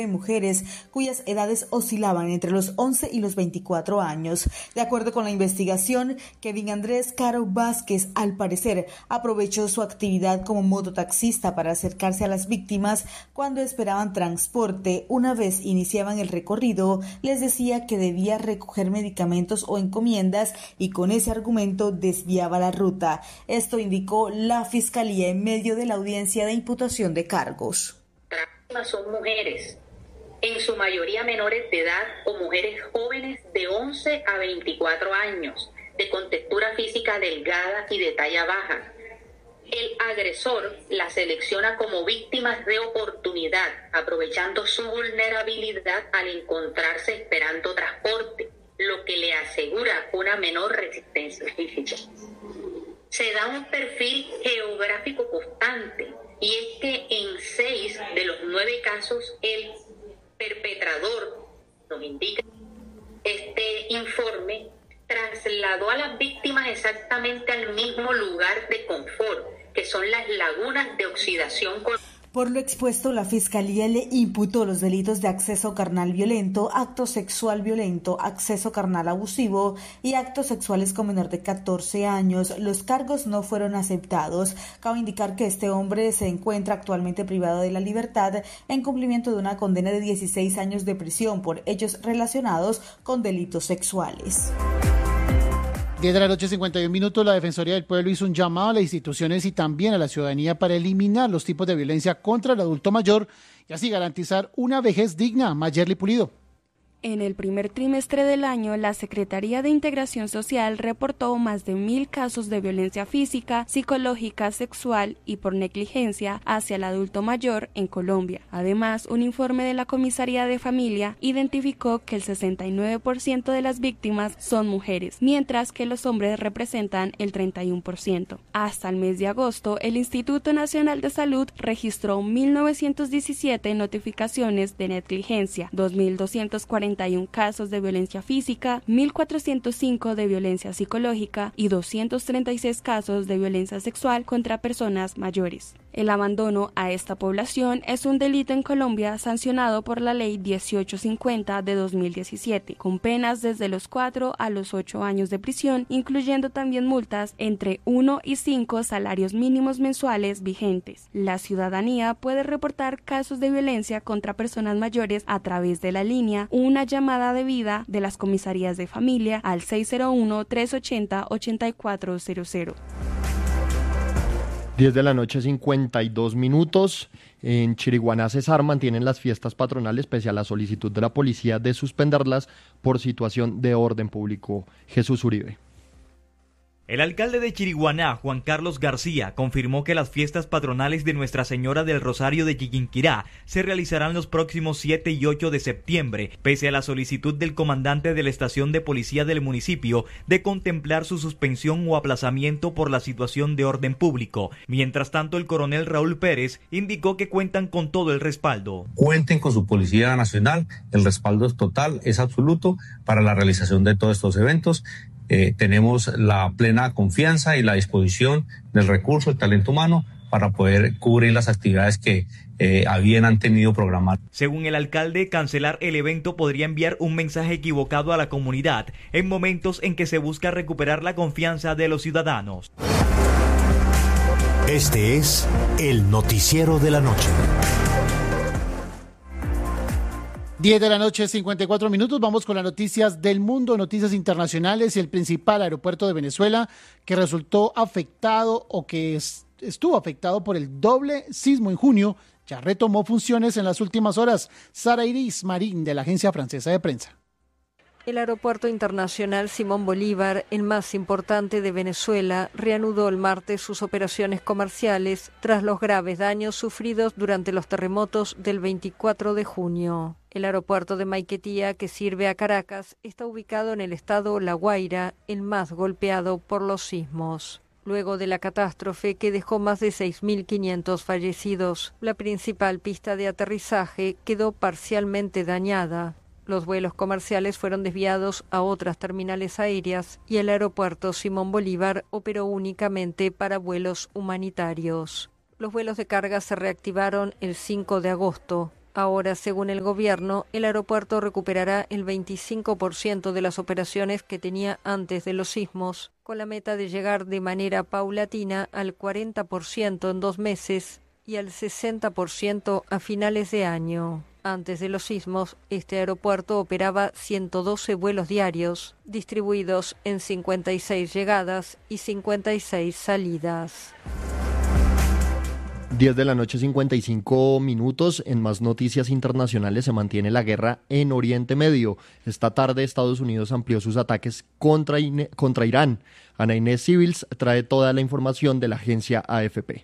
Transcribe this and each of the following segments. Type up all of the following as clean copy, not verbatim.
9 mujeres cuyas edades oscilaban entre los 11 y los 24 años. De acuerdo con la investigación, Kevin Andrés Caro Vázquez, al parecer, aprovechó su actividad como mototaxista para acercarse a las víctimas cuando esperaban transporte. Una vez iniciaban el recorrido, les decía que debía recoger medicamentos o encomiendas y con ese argumento desviaba la ruta. Esto indicó la Fiscalía en medio de la audiencia de imputación de cargos. Son mujeres, en su mayoría menores de edad o mujeres jóvenes de 11 a 24 años, de contextura física delgada y de talla baja. El agresor las selecciona como víctimas de oportunidad, aprovechando su vulnerabilidad al encontrarse esperando transporte, lo que le asegura una menor resistencia física. Se da un perfil geográfico constante, y es que en 6 de los 9 casos el perpetrador, nos indica este informe, trasladó a las víctimas exactamente al mismo lugar de confort, que son las lagunas de oxidación. Por lo expuesto, la Fiscalía le imputó los delitos de acceso carnal violento, acto sexual violento, acceso carnal abusivo y actos sexuales con menor de 14 años. Los cargos no fueron aceptados. Cabe indicar que este hombre se encuentra actualmente privado de la libertad en cumplimiento de una condena de 16 años de prisión por hechos relacionados con delitos sexuales. 10 de la noche, 51 minutos, la Defensoría del Pueblo hizo un llamado a las instituciones y también a la ciudadanía para eliminar los tipos de violencia contra el adulto mayor y así garantizar una vejez digna. Mayerly Pulido. En el primer trimestre del año, la Secretaría de Integración Social reportó más de 1.000 casos de violencia física, psicológica, sexual y por negligencia hacia el adulto mayor en Colombia. Además, un informe de la Comisaría de Familia identificó que el 69% de las víctimas son mujeres, mientras que los hombres representan el 31%. Hasta el mes de agosto, el Instituto Nacional de Salud registró 1.917 notificaciones de negligencia, 2.241 casos de violencia física, 1.405 de violencia psicológica y 236 casos de violencia sexual contra personas mayores. El abandono a esta población es un delito en Colombia sancionado por la Ley 1850 de 2017, con penas desde los 4 a los 8 años de prisión, incluyendo también multas entre 1 y 5 salarios mínimos mensuales vigentes. La ciudadanía puede reportar casos de violencia contra personas mayores a través de la línea Una llamada de vida de las comisarías de familia al 601-380-8400. 10 de la noche, 52 minutos. En Chiriguaná, Cesar, mantienen las fiestas patronales pese a la solicitud de la policía de suspenderlas por situación de orden público. Jesús Uribe. El alcalde de Chiriguaná, Juan Carlos García, confirmó que las fiestas patronales de Nuestra Señora del Rosario de Chiquinquirá se realizarán los próximos 7 y 8 de septiembre, pese a la solicitud del comandante de la estación de policía del municipio de contemplar su suspensión o aplazamiento por la situación de orden público. Mientras tanto, el coronel Raúl Pérez indicó que cuentan con todo el respaldo. Cuenten con su Policía Nacional, el respaldo es total, es absoluto para la realización de todos estos eventos. Tenemos la plena confianza y la disposición del recurso, el talento humano, para poder cubrir las actividades que habían han tenido programadas. Según el alcalde, cancelar el evento podría enviar un mensaje equivocado a la comunidad en momentos en que se busca recuperar la confianza de los ciudadanos. Este es el noticiero de la noche. 10 de la noche, 54 minutos. Vamos con las noticias del mundo, noticias internacionales. El principal aeropuerto de Venezuela que resultó afectado o que estuvo afectado por el doble sismo en junio, ya retomó funciones en las últimas horas. Sara Iris Marín, de la agencia francesa de prensa. El aeropuerto internacional Simón Bolívar, el más importante de Venezuela, reanudó el martes sus operaciones comerciales tras los graves daños sufridos durante los terremotos del 24 de junio. El aeropuerto de Maiquetía, que sirve a Caracas, está ubicado en el estado La Guaira, el más golpeado por los sismos. Luego de la catástrofe que dejó más de 6.500 fallecidos, la principal pista de aterrizaje quedó parcialmente dañada. Los vuelos comerciales fueron desviados a otras terminales aéreas y el aeropuerto Simón Bolívar operó únicamente para vuelos humanitarios. Los vuelos de carga se reactivaron el 5 de agosto. Ahora, según el gobierno, el aeropuerto recuperará el 25% de las operaciones que tenía antes de los sismos, con la meta de llegar de manera paulatina al 40% en 2 meses y al 60% a finales de año. Antes de los sismos, este aeropuerto operaba 112 vuelos diarios, distribuidos en 56 llegadas y 56 salidas. 10 de la noche, 55 minutos. En más noticias internacionales, se mantiene la guerra en Oriente Medio. Esta tarde Estados Unidos amplió sus ataques contra Irán. Ana Inés Civils trae toda la información de la agencia AFP.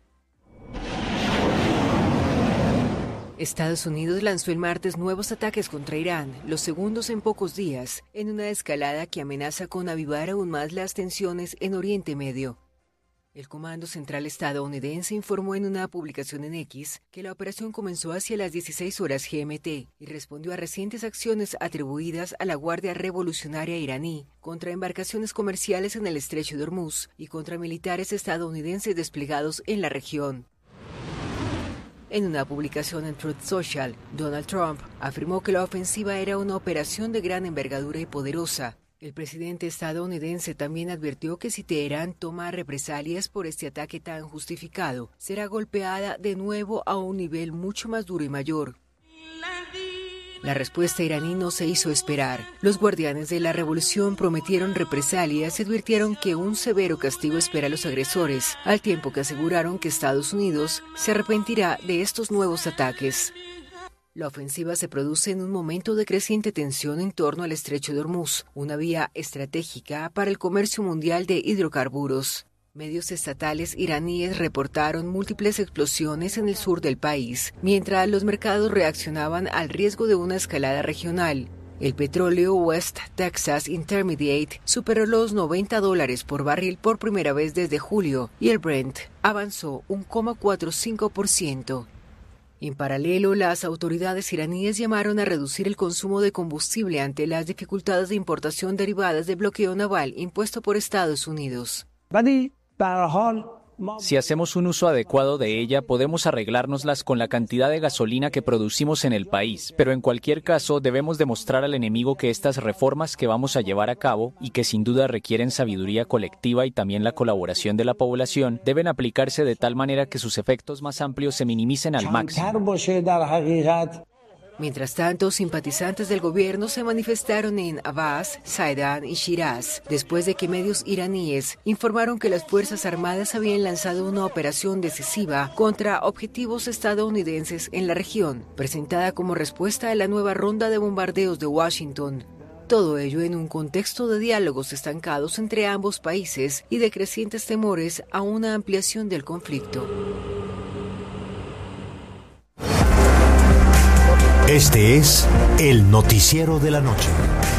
Estados Unidos lanzó el martes nuevos ataques contra Irán, los segundos en pocos días, en una escalada que amenaza con avivar aún más las tensiones en Oriente Medio. El Comando Central estadounidense informó en una publicación en X que la operación comenzó hacia las 16 horas GMT y respondió a recientes acciones atribuidas a la Guardia Revolucionaria iraní contra embarcaciones comerciales en el Estrecho de Hormuz y contra militares estadounidenses desplegados en la región. En una publicación en Truth Social, Donald Trump afirmó que la ofensiva era una operación de gran envergadura y poderosa. El presidente estadounidense también advirtió que si Teherán toma represalias por este ataque tan justificado, será golpeada de nuevo a un nivel mucho más duro y mayor. La respuesta iraní no se hizo esperar. Los guardianes de la revolución prometieron represalias y advirtieron que un severo castigo espera a los agresores, al tiempo que aseguraron que Estados Unidos se arrepentirá de estos nuevos ataques. La ofensiva se produce en un momento de creciente tensión en torno al Estrecho de Hormuz, una vía estratégica para el comercio mundial de hidrocarburos. Medios estatales iraníes reportaron múltiples explosiones en el sur del país, mientras los mercados reaccionaban al riesgo de una escalada regional. El petróleo West Texas Intermediate superó los $90 por barril por primera vez desde julio y el Brent avanzó un 0,45%. En paralelo, las autoridades iraníes llamaron a reducir el consumo de combustible ante las dificultades de importación derivadas del bloqueo naval impuesto por Estados Unidos. Si hacemos un uso adecuado de ella, podemos arreglárnoslas con la cantidad de gasolina que producimos en el país, pero en cualquier caso debemos demostrar al enemigo que estas reformas que vamos a llevar a cabo, y que sin duda requieren sabiduría colectiva y también la colaboración de la población, deben aplicarse de tal manera que sus efectos más amplios se minimicen al máximo. Mientras tanto, simpatizantes del gobierno se manifestaron en Abbas, Saidán y Shiraz, después de que medios iraníes informaron que las Fuerzas Armadas habían lanzado una operación decisiva contra objetivos estadounidenses en la región, presentada como respuesta a la nueva ronda de bombardeos de Washington. Todo ello en un contexto de diálogos estancados entre ambos países y de crecientes temores a una ampliación del conflicto. Este es el noticiero de la noche.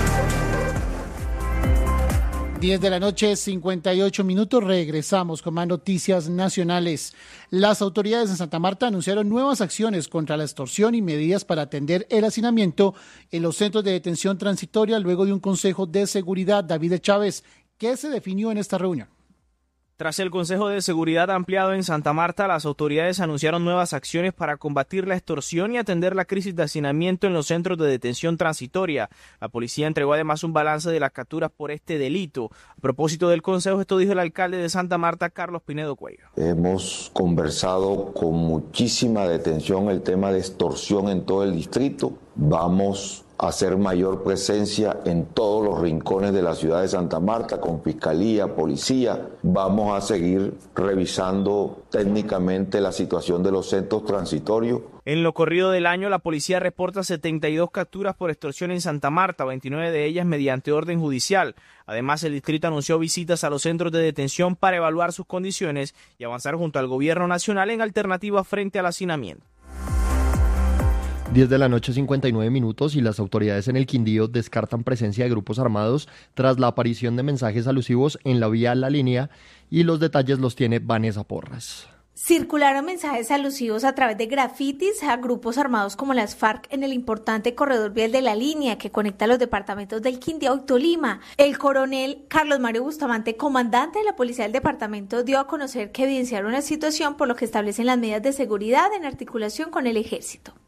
10 de la noche, 58 minutos. Regresamos con más noticias nacionales. Las autoridades en Santa Marta anunciaron nuevas acciones contra la extorsión y medidas para atender el hacinamiento en los centros de detención transitoria luego de un consejo de seguridad. David Chávez, ¿qué se definió en esta reunión? Tras el Consejo de Seguridad ampliado en Santa Marta, las autoridades anunciaron nuevas acciones para combatir la extorsión y atender la crisis de hacinamiento en los centros de detención transitoria. La policía entregó además un balance de las capturas por este delito. A propósito del Consejo, esto dijo el alcalde de Santa Marta, Carlos Pinedo Cuello. Hemos conversado con muchísima detención el tema de extorsión en todo el distrito. Vamos a hacer mayor presencia en todos los rincones de la ciudad de Santa Marta, con fiscalía, policía. Vamos a seguir revisando técnicamente la situación de los centros transitorios. En lo corrido del año, la policía reporta 72 capturas por extorsión en Santa Marta, 29 de ellas mediante orden judicial. Además, el distrito anunció visitas a los centros de detención para evaluar sus condiciones y avanzar junto al gobierno nacional en alternativas frente al hacinamiento. 10 de la noche, 59 minutos, y las autoridades en el Quindío descartan presencia de grupos armados tras la aparición de mensajes alusivos en la vía La Línea, y los detalles los tiene Vanessa Porras. Circularon mensajes alusivos a través de grafitis a grupos armados como las FARC en el importante corredor vial de La Línea que conecta los departamentos del Quindío y Tolima. El coronel Carlos Mario Bustamante, comandante de la policía del departamento, dio a conocer que evidenciaron la situación por lo que establecen las medidas de seguridad en articulación con el ejército.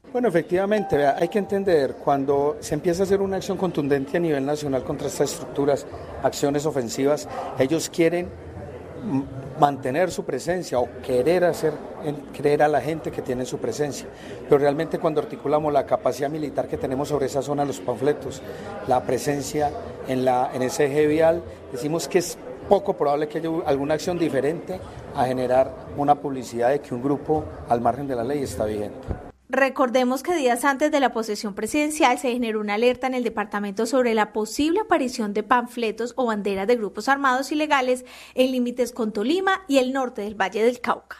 Bueno, efectivamente, vea, hay que entender, cuando se empieza a hacer una acción contundente a nivel nacional contra estas estructuras, acciones ofensivas, ellos quieren mantener su presencia o creer a la gente que tiene su presencia. Pero realmente cuando articulamos la capacidad militar que tenemos sobre esa zona, los panfletos, la presencia en ese eje vial, decimos que es poco probable que haya alguna acción diferente a generar una publicidad de que un grupo al margen de la ley está vigente. Recordemos que días antes de la posesión presidencial se generó una alerta en el departamento sobre la posible aparición de panfletos o banderas de grupos armados ilegales en límites con Tolima y el norte del Valle del Cauca.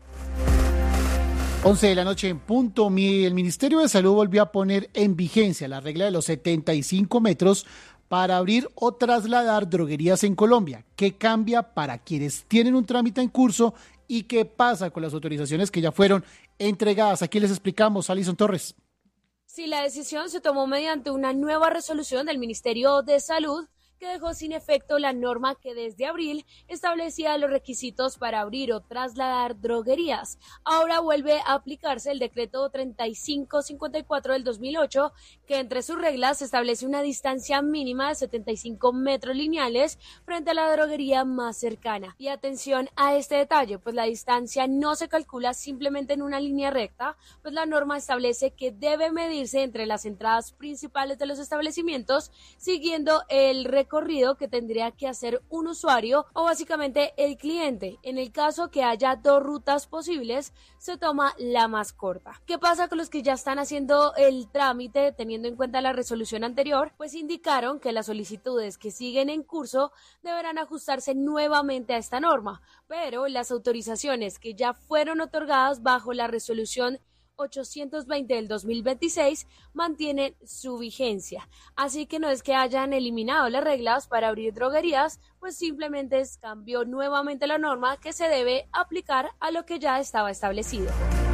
11 de la noche en punto. El Ministerio de Salud volvió a poner en vigencia la regla de los 75 metros para abrir o trasladar droguerías en Colombia. ¿Qué cambia para quienes tienen un trámite en curso y qué pasa con las autorizaciones que ya fueron entregadas? Aquí les explicamos, Alison Torres. Sí, la decisión se tomó mediante una nueva resolución del Ministerio de Salud que dejó sin efecto la norma que desde abril establecía los requisitos para abrir o trasladar droguerías. Ahora vuelve a aplicarse el decreto 3554 del 2008, que entre sus reglas establece una distancia mínima de 75 metros lineales frente a la droguería más cercana. Y atención a este detalle, pues la distancia no se calcula simplemente en una línea recta, pues la norma establece que debe medirse entre las entradas principales de los establecimientos, siguiendo el recorrido que tendría que hacer un usuario o básicamente el cliente. En el caso que haya dos rutas posibles, se toma la más corta. ¿Qué pasa con los que ya están haciendo el trámite teniendo en cuenta la resolución anterior? Pues indicaron que las solicitudes que siguen en curso deberán ajustarse nuevamente a esta norma, pero las autorizaciones que ya fueron otorgadas bajo la resolución 820 del 2026 mantienen su vigencia. Así que no es que hayan eliminado las reglas para abrir droguerías, pues simplemente cambió nuevamente la norma que se debe aplicar a lo que ya estaba establecido.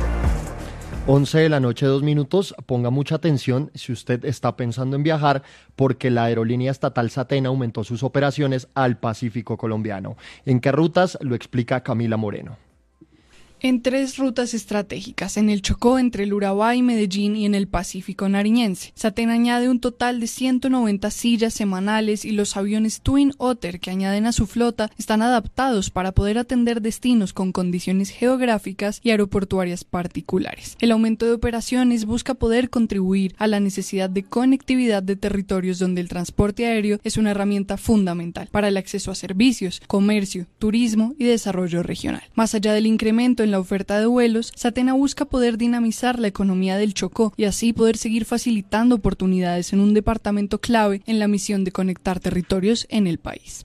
11 de la noche, 2 minutos. Ponga mucha atención si usted está pensando en viajar, porque la aerolínea estatal Satena aumentó sus operaciones al Pacífico colombiano. ¿En qué rutas? Lo explica Camila Moreno. En 3 rutas estratégicas, en el Chocó, entre el Urabá y Medellín y en el Pacífico nariñense. Satena añade un total de 190 sillas semanales y los aviones Twin Otter que añaden a su flota están adaptados para poder atender destinos con condiciones geográficas y aeroportuarias particulares. El aumento de operaciones busca poder contribuir a la necesidad de conectividad de territorios donde el transporte aéreo es una herramienta fundamental para el acceso a servicios, comercio, turismo y desarrollo regional. Más allá del incremento en la oferta de vuelos, Satena busca poder dinamizar la economía del Chocó y así poder seguir facilitando oportunidades en un departamento clave en la misión de conectar territorios en el país.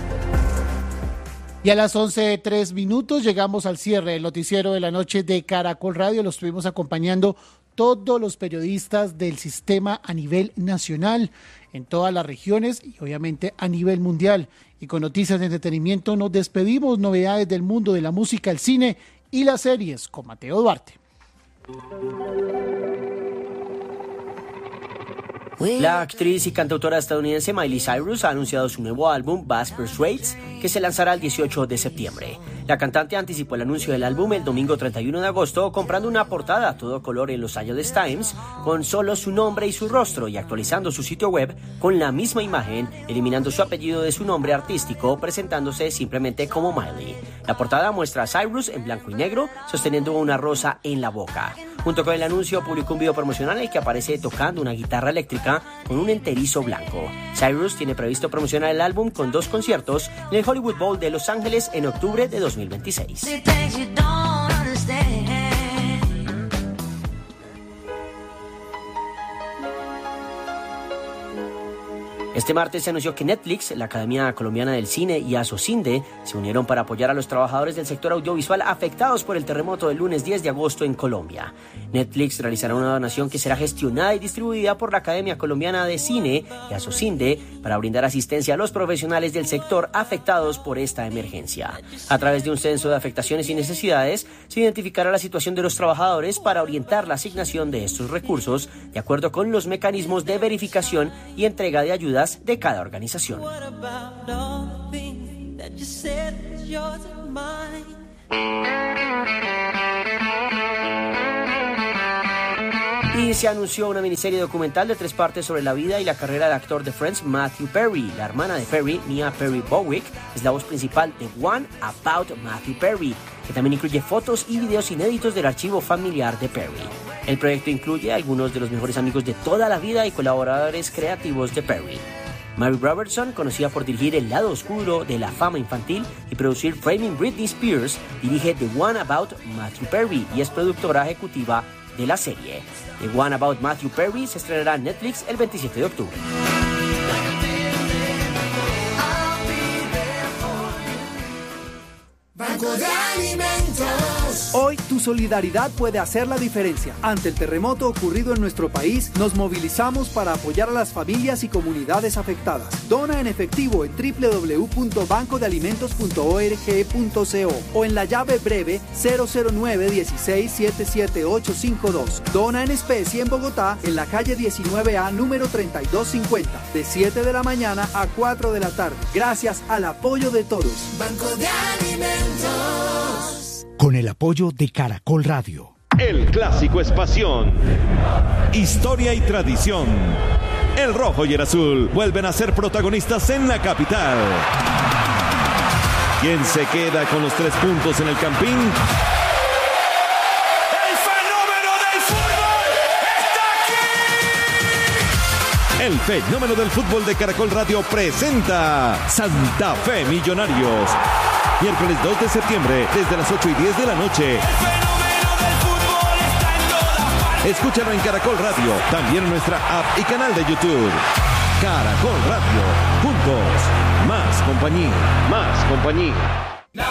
Y a las 11:03 minutos llegamos al cierre del noticiero de la noche de Caracol Radio. Los estuvimos acompañando todos los periodistas del sistema a nivel nacional, en todas las regiones y obviamente a nivel mundial. Y con noticias de entretenimiento nos despedimos, novedades del mundo de la música, el cine y las series con Mateo Duarte. La actriz y cantautora estadounidense Miley Cyrus ha anunciado su nuevo álbum Bass Persuades, que se lanzará el 18 de septiembre. La cantante anticipó el anuncio del álbum el domingo 31 de agosto comprando una portada a todo color en Los Angeles Times con solo su nombre y su rostro, y actualizando su sitio web con la misma imagen, eliminando su apellido de su nombre artístico, presentándose simplemente como Miley. La portada muestra a Cyrus en blanco y negro sosteniendo una rosa en la boca. Junto con el anuncio publicó un video promocional en el que aparece tocando una guitarra eléctrica con un enterizo blanco. Cyrus tiene previsto promocionar el álbum con 2 conciertos en el Hollywood Bowl de Los Ángeles en octubre de 2026. Este martes se anunció que Netflix, la Academia Colombiana del Cine y Asocinde se unieron para apoyar a los trabajadores del sector audiovisual afectados por el terremoto del lunes 10 de agosto en Colombia. Netflix realizará una donación que será gestionada y distribuida por la Academia Colombiana de Cine y Asocinde para brindar asistencia a los profesionales del sector afectados por esta emergencia. A través de un censo de afectaciones y necesidades, se identificará la situación de los trabajadores para orientar la asignación de estos recursos de acuerdo con los mecanismos de verificación y entrega de ayudas de cada organización. se anunció una miniserie documental de 3 partes sobre la vida y la carrera del actor de Friends Matthew Perry. La hermana de Perry, Mia Perry Bowick, es la voz principal de One About Matthew Perry, que también incluye fotos y videos inéditos del archivo familiar de Perry. El proyecto incluye a algunos de los mejores amigos de toda la vida y colaboradores creativos de Perry. Mary Robertson, conocida por dirigir El lado oscuro de la fama infantil y producir Framing Britney Spears, dirige The One About Matthew Perry y es productora ejecutiva de la serie. The One About Matthew Perry se estrenará en Netflix el 27 de octubre. Banco de Alimentos. Hoy tu solidaridad puede hacer la diferencia. Ante el terremoto ocurrido en nuestro país, nos movilizamos para apoyar a las familias y comunidades afectadas. Dona en efectivo en www.bancodealimentos.org.co o en la llave breve 009-16-77852. Dona en especie en Bogotá, en la calle 19A, número 3250, de 7 de la mañana a 4 de la tarde. Gracias al apoyo de todos. Banco de Alimentos. Con el apoyo de Caracol Radio. El clásico es pasión, historia y tradición. El rojo y el azul vuelven a ser protagonistas en la capital. ¿Quién se queda con los 3 puntos en el Campín? ¡El fenómeno del fútbol está aquí! El fenómeno del fútbol de Caracol Radio presenta Santa Fe Millonarios. Miércoles 2 de septiembre, desde las 8:10 de la noche. El fenómeno del fútbol está en todas partes. Escúchalo en Caracol Radio, también en nuestra app y canal de YouTube. Caracol Radio, juntos, más compañía, más compañía.